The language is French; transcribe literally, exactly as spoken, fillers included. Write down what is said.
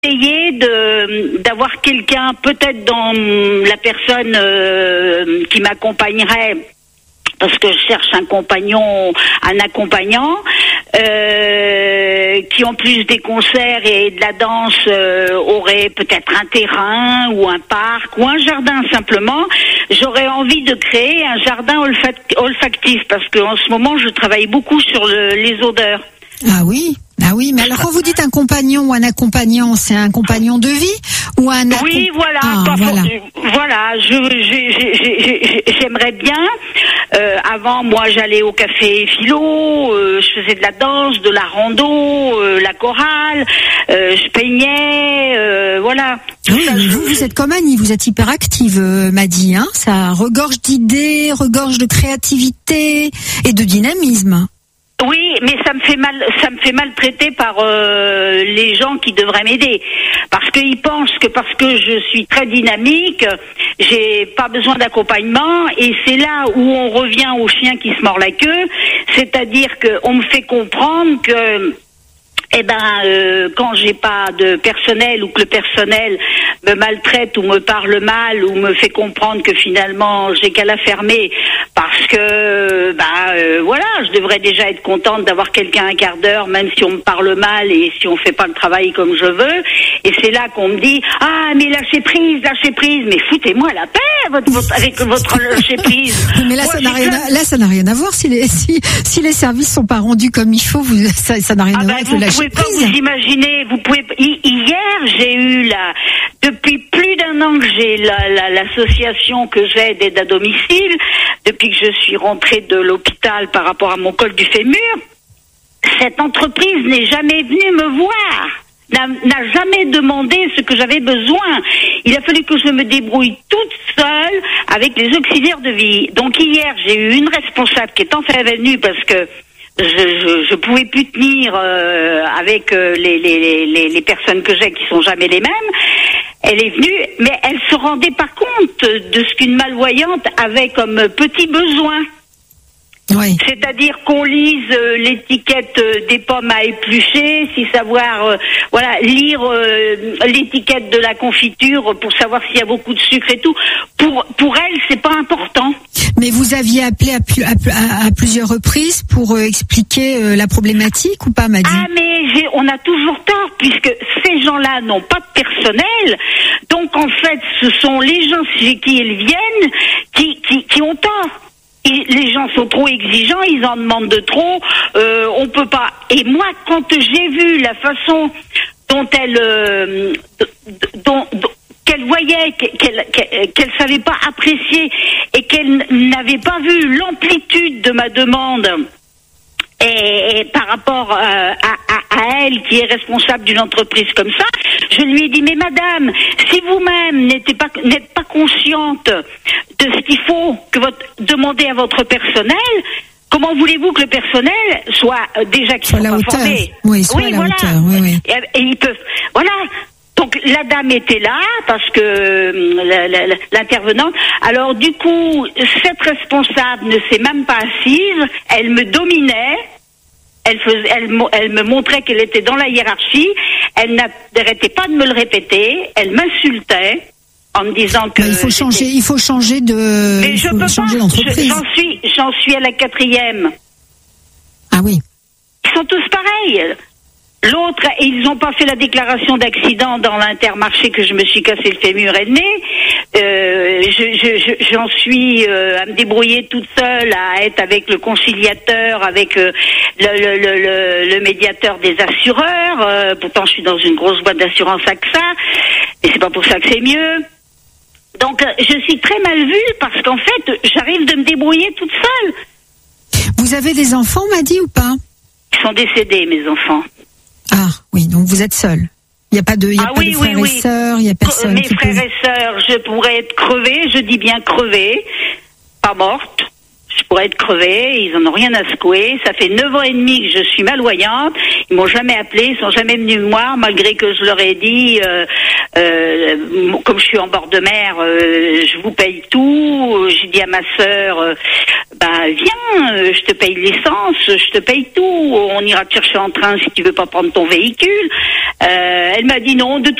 essayer de d'avoir quelqu'un, peut-être dans la personne euh, qui m'accompagnerait, parce que je cherche un compagnon, un accompagnant, euh, qui en plus des concerts et de la danse euh, aurait peut-être un terrain ou un parc ou un jardin simplement. J'aurais envie de créer un jardin olfac- olfactif, parce qu'en ce moment je travaille beaucoup sur le, les odeurs. Ah oui, ah oui, mais alors quand vous dites un compagnon ou un accompagnant, c'est un compagnon de vie ou un accom- Oui, voilà, ah, pas voilà. For- voilà, je, je, je, je, j'aimerais bien. Euh, avant, moi, j'allais au café philo, euh, je faisais de la danse, de la rando, euh, la chorale, euh, je peignais, euh, voilà. Oui, mais vous, vous êtes comme Annie, vous êtes hyperactive, euh, m'a dit, hein. Ça regorge d'idées, regorge de créativité et de dynamisme. Oui, mais ça me fait mal, ça me fait mal traiter par euh, les gens qui devraient m'aider, parce qu'ils pensent que parce que je suis très dynamique, j'ai pas besoin d'accompagnement, et c'est là où on revient au chien qui se mord la queue, c'est-à-dire qu'on me fait comprendre que eh ben, euh, quand j'ai pas de personnel ou que le personnel me maltraite ou me parle mal ou me fait comprendre que finalement j'ai qu'à la fermer parce que, bah, euh, voilà, je devrais déjà être contente d'avoir quelqu'un un quart d'heure, même si on me parle mal et si on fait pas le travail comme je veux. Et c'est là qu'on me dit, ah, mais lâchez prise, lâchez prise, mais foutez-moi la paix votre, votre, avec votre lâcher prise. Mais là, Moi, ça n'a rien, plein... à, là, ça n'a rien à voir. Si les, si, si les services sont pas rendus comme il faut, vous, ça, ça n'a rien ah à ben voir avec vous le lâcher pouvez pas prise. vous imaginer, vous pouvez. Hier, j'ai eu la, depuis plus d'un an que j'ai la, la, l'association que j'aide aide à domicile, depuis que je suis rentrée de l'hôpital par rapport à mon col du fémur. Cette entreprise n'est jamais venue me voir. N'a, n'a jamais demandé ce que j'avais besoin. Il a fallu que je me débrouille toute seule avec les auxiliaires de vie. Donc hier, j'ai eu une responsable qui est enfin venue parce que je je, je pouvais plus tenir euh, avec euh, les, les, les, les personnes que j'ai qui sont jamais les mêmes. Elle est venue, mais elle se rendait pas compte de ce qu'une malvoyante avait comme petit besoin. Oui. C'est-à-dire qu'on lise euh, l'étiquette euh, des pommes à éplucher, si savoir, euh, voilà, lire euh, l'étiquette de la confiture pour savoir s'il y a beaucoup de sucre et tout. Pour pour elle, c'est pas important. Mais vous aviez appelé à, plus, à, à, à plusieurs reprises pour euh, expliquer euh, la problématique ou pas, m'a dit. Ah mais j'ai, on a toujours tort puisque ces gens-là n'ont pas de personnel. Donc en fait, ce sont les gens chez qui ils viennent qui qui, qui ont tort. Et les gens sont trop exigeants, ils en demandent de trop, euh, on peut pas. Et moi, quand j'ai vu la façon dont elle, euh, dont, dont, qu'elle voyait, qu'elle, qu'elle, qu'elle savait pas apprécier et qu'elle n'avait pas vu l'amplitude de ma demande. Et, et par rapport euh, à, à, à elle qui est responsable d'une entreprise comme ça, je lui ai dit, mais madame, si vous-même n'êtes pas, n'êtes pas consciente de ce qu'il faut que votre, demander à votre personnel, comment voulez-vous que le personnel soit euh, déjà qui soit à la hauteur. formé? Oui, soit oui, à la voilà. hauteur. Oui, oui. Et, et ils peuvent, voilà. Donc la dame était là parce que euh, la, la, l'intervenante. Alors du coup, cette responsable ne s'est même pas assise. Elle me dominait. Elle faisait, elle, elle me montrait qu'elle était dans la hiérarchie. Elle n'arrêtait pas de me le répéter. Elle m'insultait en me disant que. Mais il faut changer. Il faut changer de. Mais je peux changer pas. d'entreprise. J'en suis, j'en suis à la quatrième. Ah oui. Ils sont tous pareils. L'autre, ils n'ont pas fait la déclaration d'accident dans l'Intermarché que je me suis cassé le fémur et le nez. Euh, je, je, je, j'en suis euh, à me débrouiller toute seule, à être avec le conciliateur, avec euh, le, le, le, le, le médiateur des assureurs. Euh, pourtant, je suis dans une grosse boîte d'assurance A X A, et c'est pas pour ça que c'est mieux. Donc, euh, je suis très mal vue parce qu'en fait, j'arrive de me débrouiller toute seule. Vous avez des enfants, m'a dit, ou pas? Ils sont décédés, mes enfants. Ah oui, donc vous êtes seul. Il n'y a pas de, il y a ah, pas oui, de frères oui, et oui. sœurs, il n'y a personne. Mes qui frères peut... et sœurs, je pourrais être crevée, je dis bien crevée, pas morte. je pourrais être crevée, ils en ont rien à secouer. Ça fait neuf ans et demi que je suis malvoyante. Ils m'ont jamais appelé, ils sont jamais venus me voir, malgré que je leur ai dit, euh, euh, comme je suis en bord de mer, euh, je vous paye tout. J'ai dit à ma sœur, euh, bah viens, euh, je te paye l'essence, je te paye tout. On ira te chercher en train si tu veux pas prendre ton véhicule. Euh, elle m'a dit non, de